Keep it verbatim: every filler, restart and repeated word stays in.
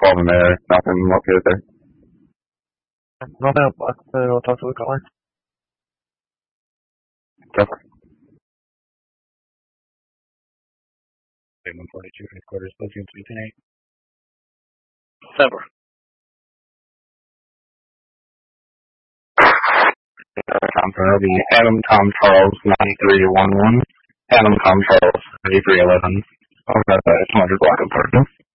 twelve in there. Nothing located there. No doubt. I'll talk to the caller. Jeffrey. one forty-two, headquarters, Bozeman three ten eight. Sever. Tom Ruby, Adam Tom Charles, ninety-three one one. Adam Tom Charles, thirty-three eleven. Okay, two hundred block of Parkman.